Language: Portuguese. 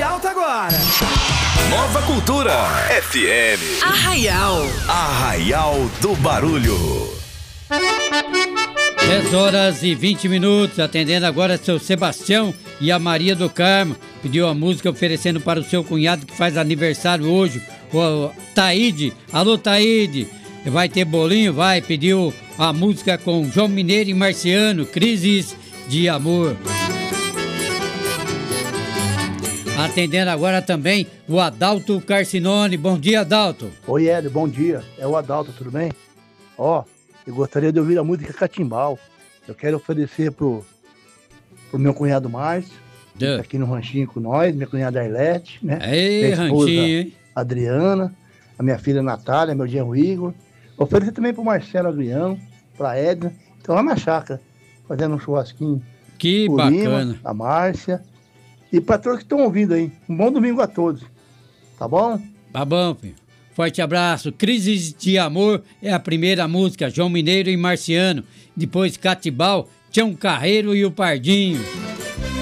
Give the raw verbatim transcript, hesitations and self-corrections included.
alta agora. Nova Cultura F M. Arraial. Arraial do Barulho. dez horas e vinte minutos, atendendo agora seu Sebastião e a Maria do Carmo. Pediu a música oferecendo para o seu cunhado que faz aniversário hoje, o Taíde. Alô, Taíde, vai ter bolinho? Vai. Pediu a música com João Mineiro e Marciano, Crises de Amor. Atendendo agora também o Adalto Carcinone. Bom dia, Adalto. Oi, Hélio, bom dia. É o Adalto, tudo bem? Ó, eu gostaria de ouvir a música Catimbau. Eu quero oferecer pro, pro meu cunhado Márcio, que tá aqui no ranchinho com nós, minha cunhada Arlete, né? Ei, minha esposa ranchinho, hein? Adriana, a minha filha Natália, meu genro Igor. Oferecer também pro Marcelo Agrião, pra Edna. Então lá na chácara, fazendo um churrasquinho. Que o bacana. Lima, a Márcia. E para todos que estão ouvindo aí, um bom domingo a todos. Tá bom? Tá bom, filho. Forte abraço. Crises de Amor é a primeira música, João Mineiro e Marciano. Depois Catibal, Tião Carreiro e o Pardinho.